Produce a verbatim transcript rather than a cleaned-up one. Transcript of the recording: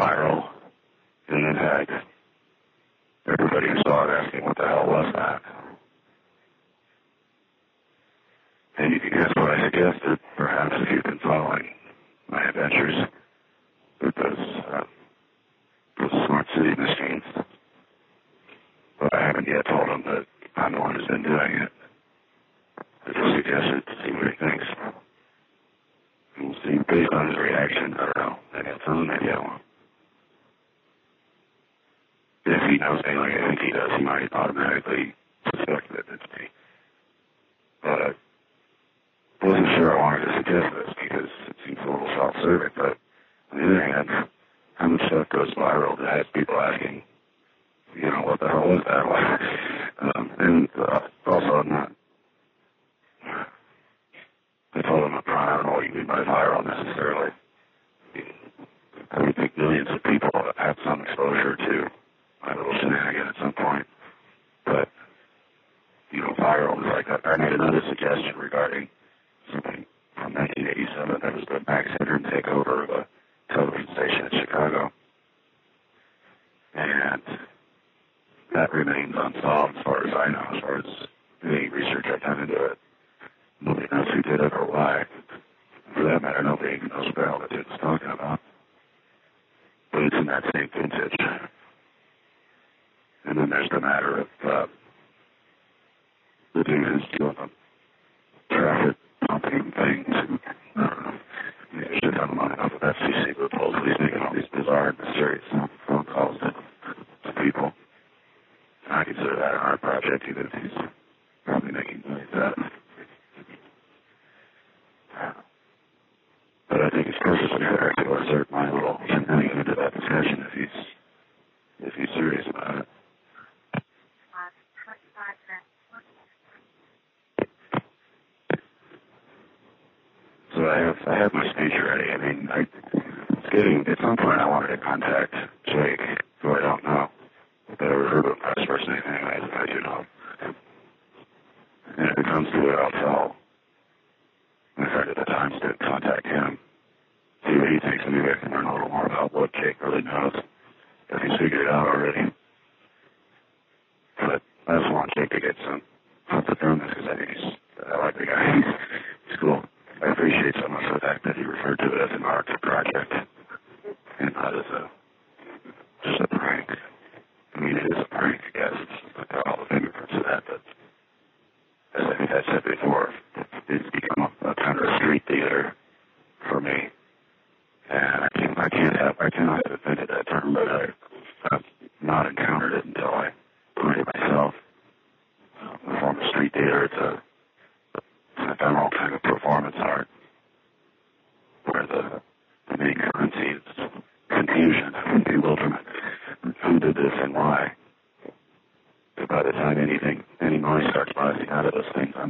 viral. And in fact, everybody who saw it asking what the hell was that. And you can guess what I suggested, perhaps if you've been following my adventures with those, uh, those smart city machines. But I haven't yet told him that I'm the one who's been doing it. I just suggested to see what he thinks. And we'll see, based on his reaction, I don't know, maybe I'll tell him, maybe I won't. If he knows me like I think he does, he might automatically suspect that it's me. But I wasn't sure I wanted to suggest this because it seems a little self-serving, but on the other hand, how much stuff goes viral that has people asking, you know, what the hell was that? um, and uh, also, I'm not, I told him up front, I don't know what you mean by viral necessarily. I would think millions of people have some exposure to my little shenanigan at some point. But, you know, viral is like, I made another suggestion regarding something from nineteen eighty-seven. There was the Max Headroom takeover of a television station in Chicago. And that remains unsolved as far as I know, as far as any research I've done into it. Nobody knows who did it or why. For that matter, nobody even knows what the hell the dude was talking about. But it's in that same vintage. And then there's the matter of uh, the dude who's doing the traffic pumping things. I don't know. Maybe I should have him on enough of F C C loopholes. He's making all these bizarre and mysterious phone calls to, to people. I consider that an art project, even if he's probably making money at that. But I think it's perfectly fair to assert my little shenanigan into that discussion if he's if he's serious about it. So I have I have my speech ready. I mean, I, it's getting at some point I wanted to contact Jake, who I don't know, but I refer to him as first name anyways, if I do know. And if it comes to it, I'll tell my friend at the time to contact him, see what he thinks, and maybe I can learn a little more about what Jake really knows, if he's figured it out already. But I just want Jake to get some comfort from this, because I think he's, I like the guy. He's cool. I appreciate so much the fact that he referred to it as an art project, and not as a, just a prank. I mean, it is a prank, I guess. It's got all the fingerprints of that, but as I think I said before, it's become a, a kind of a street theater for me. And I can't, I can't have, I cannot have invented that term, but I, I've not encountered it until I coined it myself. A form of street theater, it's a, it's an ephemeral kind of performance art where the